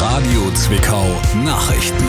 Radio Zwickau Nachrichten.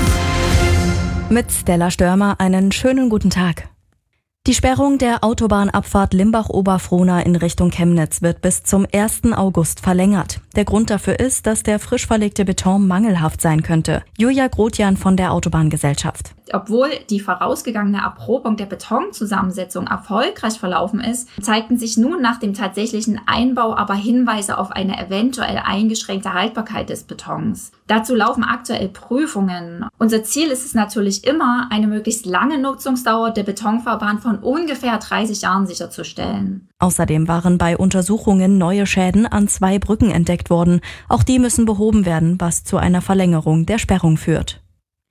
Mit Stella Störmer einen schönen guten Tag. Die Sperrung der Autobahnabfahrt Limbach-Oberfrohna in Richtung Chemnitz wird bis zum 1. August verlängert. Der Grund dafür ist, dass der frisch verlegte Beton mangelhaft sein könnte. Julia Grotjan von der Autobahngesellschaft. Obwohl die vorausgegangene Erprobung der Betonzusammensetzung erfolgreich verlaufen ist, zeigten sich nun nach dem tatsächlichen Einbau aber Hinweise auf eine eventuell eingeschränkte Haltbarkeit des Betons. Dazu laufen aktuell Prüfungen. Unser Ziel ist es natürlich immer, eine möglichst lange Nutzungsdauer der Betonfahrbahn von ungefähr 30 Jahren sicherzustellen. Außerdem waren bei Untersuchungen neue Schäden an 2 Brücken entdeckt worden. Auch die müssen behoben werden, was zu einer Verlängerung der Sperrung führt.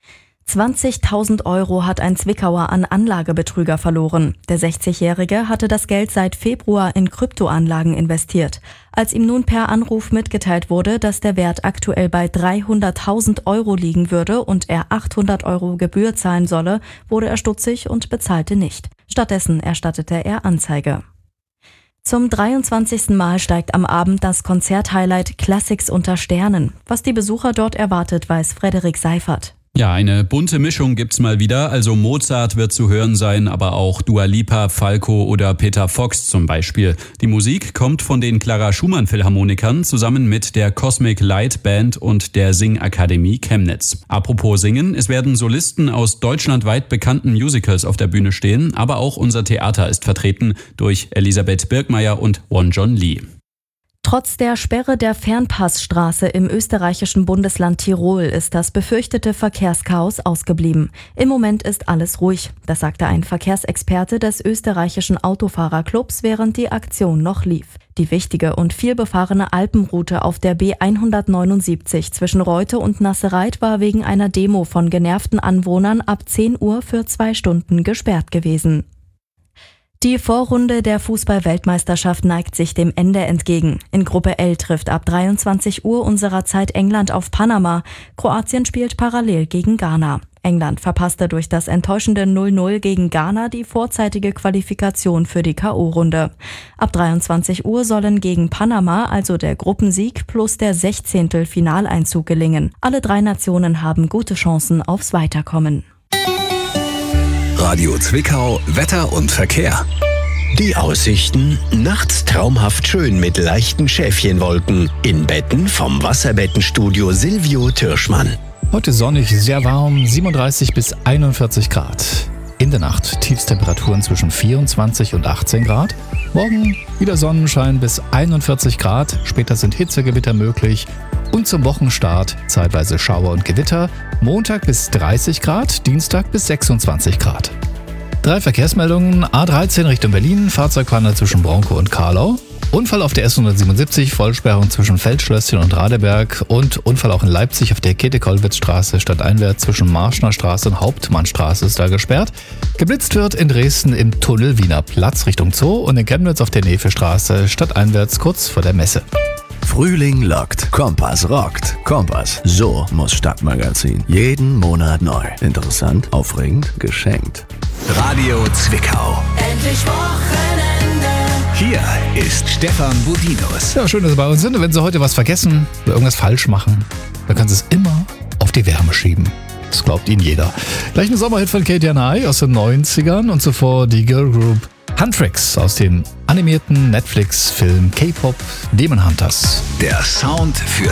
20.000 € hat ein Zwickauer an Anlagebetrüger verloren. Der 60-Jährige hatte das Geld seit Februar in Kryptoanlagen investiert. Als ihm nun per Anruf mitgeteilt wurde, dass der Wert aktuell bei 300.000 € liegen würde und er 800 € Gebühr zahlen solle, wurde er stutzig und bezahlte nicht. Stattdessen erstattete er Anzeige. Zum 23. Mal steigt am Abend das Konzerthighlight Classics unter Sternen. Was die Besucher dort erwartet, weiß Frederik Seifert. Ja, eine bunte Mischung gibt's mal wieder. Also Mozart wird zu hören sein, aber auch Dua Lipa, Falco oder Peter Fox zum Beispiel. Die Musik kommt von den Clara Schumann Philharmonikern zusammen mit der Cosmic Light Band und der Singakademie Chemnitz. Apropos Singen, es werden Solisten aus deutschlandweit bekannten Musicals auf der Bühne stehen, aber auch unser Theater ist vertreten durch Elisabeth Birkmeier und Won John Lee. Trotz der Sperre der Fernpassstraße im österreichischen Bundesland Tirol ist das befürchtete Verkehrschaos ausgeblieben. Im Moment ist alles ruhig, das sagte ein Verkehrsexperte des österreichischen Autofahrerclubs, während die Aktion noch lief. Die wichtige und vielbefahrene Alpenroute auf der B179 zwischen Reute und Nassereit war wegen einer Demo von genervten Anwohnern ab 10 Uhr für 2 Stunden gesperrt gewesen. Die Vorrunde der Fußball-Weltmeisterschaft neigt sich dem Ende entgegen. In Gruppe L trifft ab 23 Uhr unserer Zeit England auf Panama. Kroatien spielt parallel gegen Ghana. England verpasste durch das enttäuschende 0-0 gegen Ghana die vorzeitige Qualifikation für die K.O.-Runde. Ab 23 Uhr sollen gegen Panama also der Gruppensieg plus der 16. Finaleinzug gelingen. Alle 3 Nationen haben gute Chancen aufs Weiterkommen. Radio Zwickau Wetter und Verkehr. Die Aussichten: nachts traumhaft schön mit leichten Schäfchenwolken. In Betten vom Wasserbettenstudio Silvio Türschmann. Heute sonnig, sehr warm, 37 bis 41 Grad. In der Nacht Tiefstemperaturen zwischen 24 und 18 Grad. Morgen wieder Sonnenschein bis 41 Grad. Später sind Hitzegewitter möglich. Und zum Wochenstart zeitweise Schauer und Gewitter. Montag bis 30 Grad, Dienstag bis 26 Grad. 3 Verkehrsmeldungen. A13 Richtung Berlin, Fahrzeugwandel zwischen Bronco und Karlau. Unfall auf der S177, Vollsperrung zwischen Feldschlösschen und Radeberg und Unfall auch in Leipzig auf der Käthe-Kollwitz-Straße stadteinwärts zwischen Marschner Straße und Hauptmannstraße ist da gesperrt. Geblitzt wird in Dresden im Tunnel Wiener Platz Richtung Zoo und in Chemnitz auf der Nefe-Straße stadteinwärts kurz vor der Messe. Frühling lockt, Kompass rockt. Kompass, so muss Stadtmagazin. Jeden Monat neu. Interessant, aufregend, geschenkt. Radio Zwickau. Endlich Wochenende. Hier ist Stefan Budinus. Ja, schön, dass Sie bei uns sind. Und wenn Sie heute was vergessen oder irgendwas falsch machen, dann können Sie es immer auf die Wärme schieben. Das glaubt Ihnen jeder. Gleich ein Sommerhit von Katy Henry aus den 90ern und zuvor die Girl Group Huntrix aus dem animierten Netflix-Film K-Pop Demon Hunters. Der Sound für